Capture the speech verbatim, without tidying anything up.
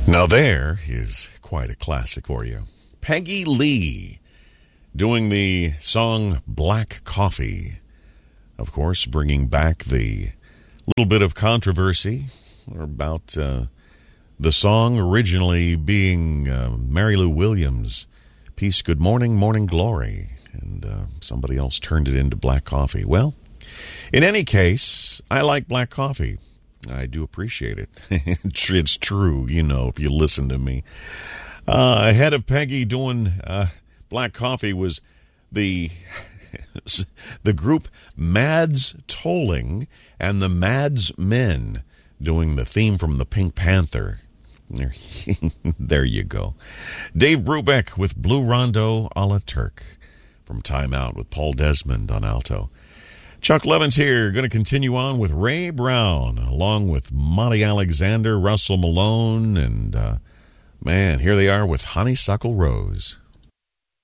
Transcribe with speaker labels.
Speaker 1: Now there is quite a classic for you. Peggy Lee doing the song Black Coffee. Of course, bringing back the little bit of controversy about uh, the song originally being uh, Mary Lou Williams' piece, Good Morning, Morning Glory. And uh, somebody else turned it into Black Coffee. Well, in any case, I like black coffee. I do appreciate it. It's true, you know, if you listen to me. Uh, ahead of Peggy doing uh, Black Coffee was the the group Mads Tolling and the Mads Men doing the theme from the Pink Panther. There you go. Dave Brubeck with Blue Rondo a la Turk from Time Out with Paul Desmond on alto. Chuck Levins here, going to continue on with Ray Brown, along with Monty Alexander, Russell Malone, and, uh, man, here they are with Honeysuckle Rose.